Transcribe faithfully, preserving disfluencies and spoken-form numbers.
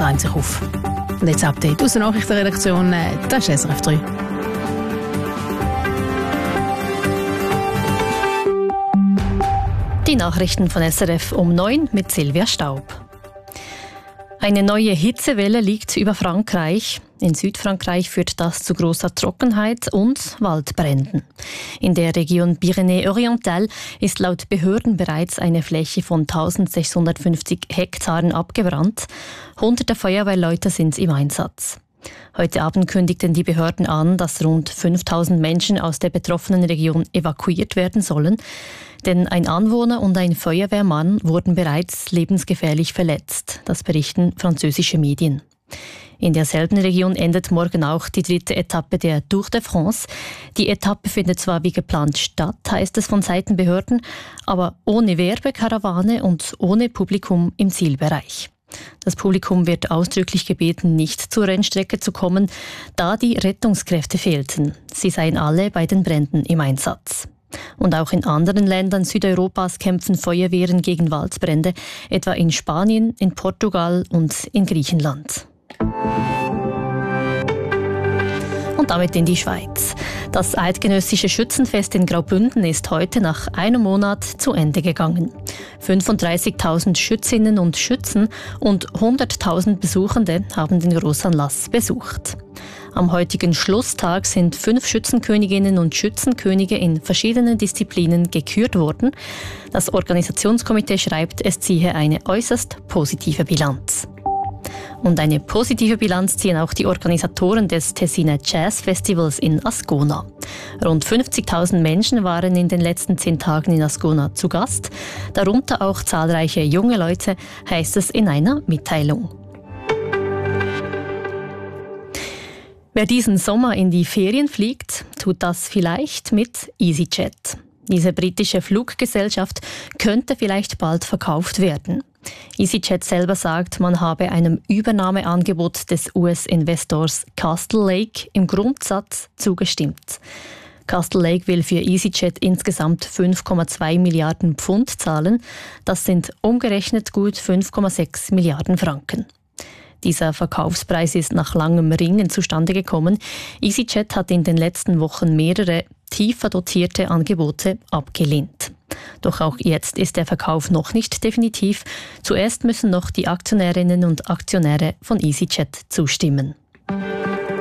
reimt sich auf. Und jetzt Update aus der Nachrichtenredaktion, das ist S R F drei. Die Nachrichten von S R F um neun mit Silvia Staub. Eine neue Hitzewelle liegt über Frankreich. In Südfrankreich führt das zu großer Trockenheit und Waldbränden. In der Region Pyrenäe-Oriental ist laut Behörden bereits eine Fläche von eintausendsechshundertfünfzig Hektaren abgebrannt. Hunderte Feuerwehrleute sind im Einsatz. Heute Abend kündigten die Behörden an, dass rund fünftausend Menschen aus der betroffenen Region evakuiert werden sollen. Denn ein Anwohner und ein Feuerwehrmann wurden bereits lebensgefährlich verletzt. Das berichten französische Medien. In derselben Region endet morgen auch die dritte Etappe der Tour de France. Die Etappe findet zwar wie geplant statt, heißt es von Seiten Behörden, aber ohne Werbekarawane und ohne Publikum im Zielbereich. Das Publikum wird ausdrücklich gebeten, nicht zur Rennstrecke zu kommen, da die Rettungskräfte fehlten. Sie seien alle bei den Bränden im Einsatz. Und auch in anderen Ländern Südeuropas kämpfen Feuerwehren gegen Waldbrände, etwa in Spanien, in Portugal und in Griechenland. Und damit in die Schweiz. Das eidgenössische Schützenfest in Graubünden ist heute nach einem Monat zu Ende gegangen. fünfunddreißigtausend Schützinnen und Schützen und hunderttausend Besuchende haben den Grossanlass besucht. Am heutigen Schlusstag sind fünf Schützenköniginnen und Schützenkönige in verschiedenen Disziplinen gekürt worden. Das Organisationskomitee schreibt, es ziehe eine äußerst positive Bilanz. Und eine positive Bilanz ziehen auch die Organisatoren des Tessiner Jazz Festivals in Ascona. Rund fünfzigtausend Menschen waren in den letzten zehn Tagen in Ascona zu Gast, darunter auch zahlreiche junge Leute, heißt es in einer Mitteilung. Wer diesen Sommer in die Ferien fliegt, tut das vielleicht mit EasyJet. Diese britische Fluggesellschaft könnte vielleicht bald verkauft werden. EasyJet selber sagt, man habe einem Übernahmeangebot des U S-Investors Castle Lake im Grundsatz zugestimmt. Castle Lake will für EasyJet insgesamt fünf Komma zwei Milliarden Pfund zahlen. Das sind umgerechnet gut fünf Komma sechs Milliarden Franken. Dieser Verkaufspreis ist nach langem Ringen zustande gekommen. EasyJet hat in den letzten Wochen mehrere tiefer dotierte Angebote abgelehnt. Doch auch jetzt ist der Verkauf noch nicht definitiv. Zuerst müssen noch die Aktionärinnen und Aktionäre von EasyJet zustimmen.